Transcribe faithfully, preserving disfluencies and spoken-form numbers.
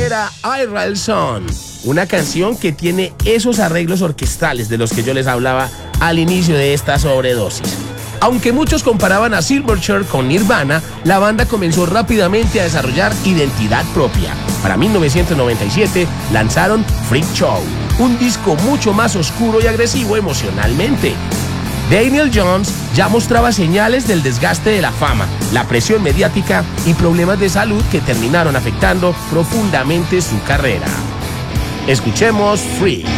era I Rail Son, una canción que tiene esos arreglos orquestales de los que yo les hablaba al inicio de esta sobredosis. Aunque muchos comparaban a Silverchair con Nirvana, la banda comenzó rápidamente a desarrollar identidad propia. Para mil novecientos noventa y siete lanzaron Freak Show, un disco mucho más oscuro y agresivo emocionalmente. Daniel Johns ya mostraba señales del desgaste de la fama, la presión mediática y problemas de salud que terminaron afectando profundamente su carrera. Escuchemos Freak.